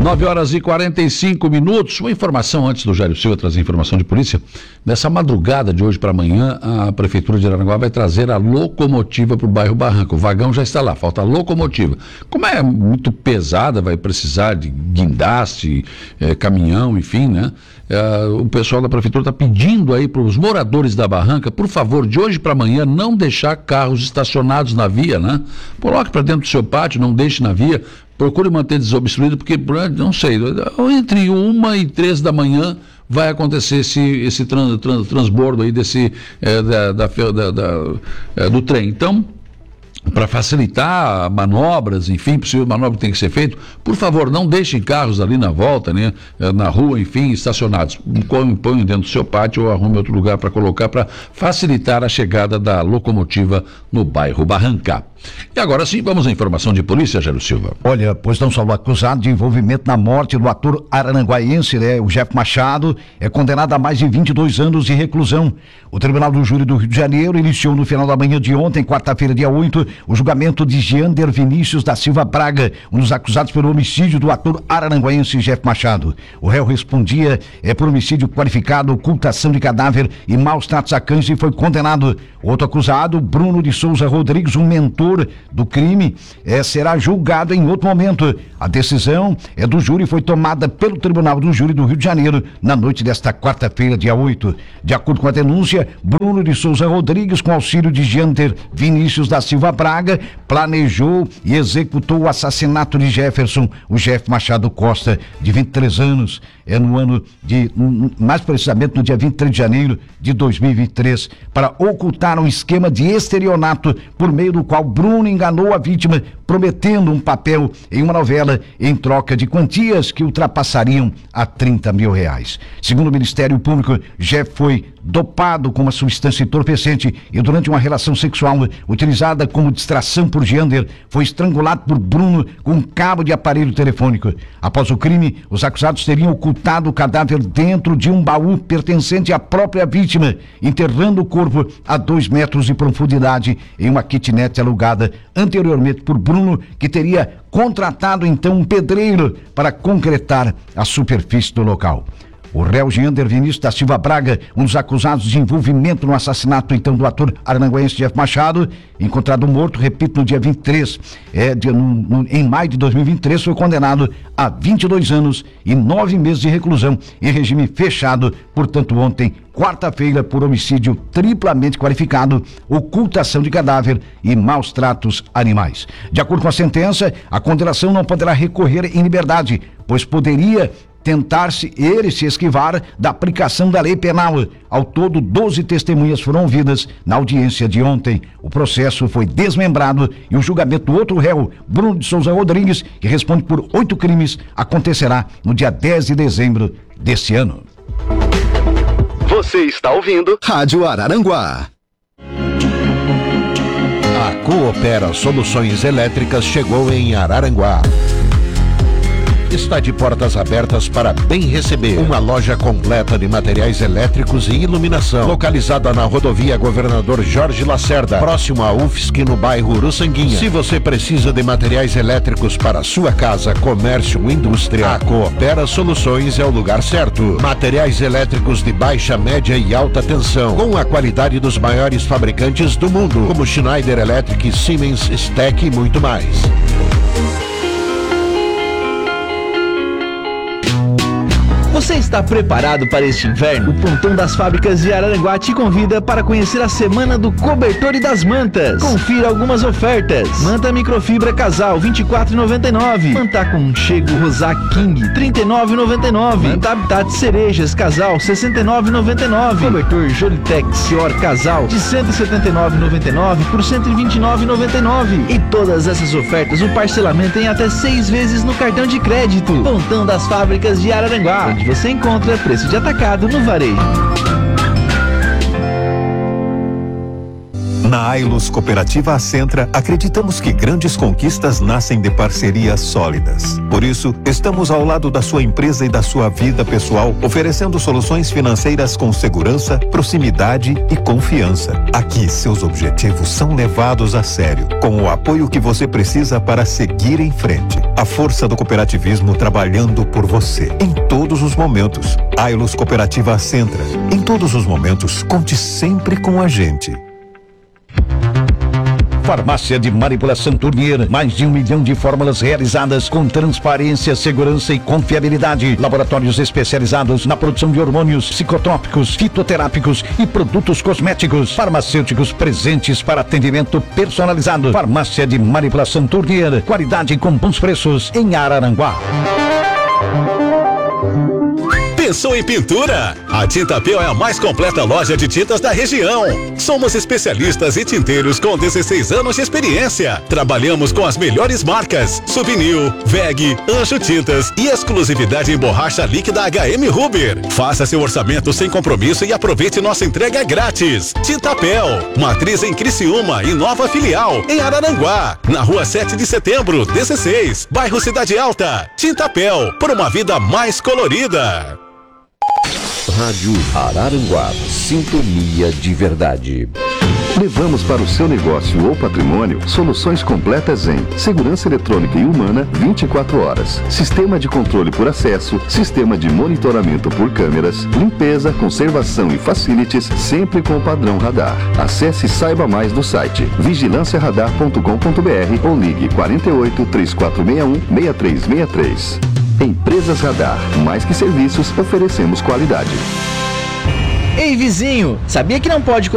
9h45. Uma informação antes do Jairo Silva trazer informação de polícia. Nessa madrugada de hoje para amanhã, a Prefeitura de Araranguá vai trazer a locomotiva para o bairro Barranca. O vagão já está lá, falta a locomotiva. Como é muito pesada, vai precisar de guindaste, caminhão, enfim, né? O pessoal da Prefeitura está pedindo aí para os moradores da Barranca, por favor, de hoje para amanhã, não deixar carros estacionados na via, né? Coloque para dentro do seu pátio, não deixe na via. Procure manter desobstruído, porque, não sei, entre 1 e 3 da manhã vai acontecer esse transbordo aí do trem. Então, para facilitar manobras, enfim, possível manobra que tem que ser feito, por favor, não deixem carros ali na volta, né, na rua, enfim, estacionados. Ponham dentro do seu pátio ou arrume outro lugar para colocar, para facilitar a chegada da locomotiva no bairro Barranca. E agora sim, vamos à informação de polícia, Jairo Silva. Olha, pois não só o acusado de envolvimento na morte do ator araranguaiense, né, o Jeff Machado, é condenado a mais de 22 anos de reclusão. O Tribunal do Júri do Rio de Janeiro iniciou no final da manhã de ontem, quarta-feira, dia 8, o julgamento de Jeander Vinícius da Silva Braga, um dos acusados pelo homicídio do ator araranguaiense Jeff Machado. O réu respondia por homicídio qualificado, ocultação de cadáver e maus tratos a cães e foi condenado. O outro acusado, Bruno de Souza Rodrigues, um mentor do crime, será julgado em outro momento. A decisão do júri foi tomada pelo Tribunal do Júri do Rio de Janeiro na noite desta quarta-feira, dia 8. De acordo com a denúncia, Bruno de Souza Rodrigues, com auxílio de Jeander Vinícius da Silva Braga, planejou e executou o assassinato de Jefferson, o Jeff Machado Costa, de 23 anos. No ano mais precisamente no dia 23 de janeiro de 2023, para ocultar um esquema de estelionato por meio do qual Bruno enganou a vítima, prometendo um papel em uma novela em troca de quantias que ultrapassariam a R$30 mil. Segundo o Ministério Público, Jeff foi dopado com uma substância entorpecente e durante uma relação sexual utilizada como distração por Jeander, foi estrangulado por Bruno com um cabo de aparelho telefônico. Após o crime, os acusados teriam ocultado o cadáver dentro de um baú pertencente à própria vítima, enterrando o corpo a 2 metros de profundidade em uma kitnet alugada anteriormente por Bruno, que teria contratado então um pedreiro para concretar a superfície do local. O réu Jeander Vinícius da Silva Braga, um dos acusados de envolvimento no assassinato então do ator araranguaiense Jeff Machado, encontrado morto, repito, no dia 23, em maio de 2023, foi condenado a 22 anos e 9 meses de reclusão em regime fechado, portanto ontem, quarta-feira, por homicídio triplamente qualificado, ocultação de cadáver e maus tratos animais. De acordo com a sentença, a condenação não poderá recorrer em liberdade, pois poderia tentar-se ele se esquivar da aplicação da lei penal. Ao todo, 12 testemunhas foram ouvidas na audiência de ontem. O processo foi desmembrado e o julgamento do outro réu, Bruno de Souza Rodrigues, que responde por 8 crimes, acontecerá no dia 10 de dezembro deste ano. Você está ouvindo Rádio Araranguá. A Coopera Soluções Elétricas chegou em Araranguá. Está de portas abertas para bem receber. Uma loja completa de materiais elétricos e iluminação, localizada na rodovia Governador Jorge Lacerda, próximo à UFSC, no bairro Uruçanguinha. Se você precisa de materiais elétricos para sua casa, comércio ou indústria, a Coopera Soluções é o lugar certo. Materiais elétricos de baixa, média e alta tensão, com a qualidade dos maiores fabricantes do mundo, como Schneider Electric, Siemens, STEC e muito mais. Você está preparado para este inverno? O Pontão das Fábricas de Araranguá te convida para conhecer a Semana do Cobertor e das Mantas. Confira algumas ofertas. Manta microfibra casal, R$ 24,99. Manta Conchego Rosa King, R$ 39,99. Manta Habitat Cerejas casal, R$ 69,99. Cobertor Jolitex Cior casal, de R$ 179,99 por R$ 129,99. E todas essas ofertas, o parcelamento em até 6 vezes no cartão de crédito. Pontão das Fábricas de Araranguá, onde você encontra preço de atacado no varejo. Na Ailus Cooperativa Acentra, acreditamos que grandes conquistas nascem de parcerias sólidas. Por isso, estamos ao lado da sua empresa e da sua vida pessoal, oferecendo soluções financeiras com segurança, proximidade e confiança. Aqui, seus objetivos são levados a sério, com o apoio que você precisa para seguir em frente. A força do cooperativismo trabalhando por você, em todos os momentos. Ailus Cooperativa Acentra. Em todos os momentos, conte sempre com a gente. Farmácia de Manipulação Tournier, mais de 1 milhão de fórmulas realizadas com transparência, segurança e confiabilidade. Laboratórios especializados na produção de hormônios, psicotrópicos, fitoterápicos e produtos cosméticos. Farmacêuticos presentes para atendimento personalizado. Farmácia de Manipulação Tournier, qualidade com bons preços em Araranguá. Pensou em pintura? A Tintapel é a mais completa loja de tintas da região. Somos especialistas e tinteiros com 16 anos de experiência. Trabalhamos com as melhores marcas: Souvenir, VEG, Anjo Tintas e exclusividade em borracha líquida HM Huber. Faça seu orçamento sem compromisso e aproveite nossa entrega grátis. Tintapel, matriz em Criciúma e nova filial em Araranguá, na rua 7 de setembro, 16, bairro Cidade Alta. Tintapel, por uma vida mais colorida. Rádio Araranguá, sintonia de verdade. Levamos para o seu negócio ou patrimônio soluções completas em segurança eletrônica e humana 24 horas, sistema de controle por acesso, sistema de monitoramento por câmeras, limpeza, conservação e facilities, sempre com o padrão radar. Acesse e saiba mais no site vigilanciaradar.com.br ou ligue 48 3461 6363. Empresas Radar, mais que serviços, oferecemos qualidade. Ei, vizinho, sabia que não pode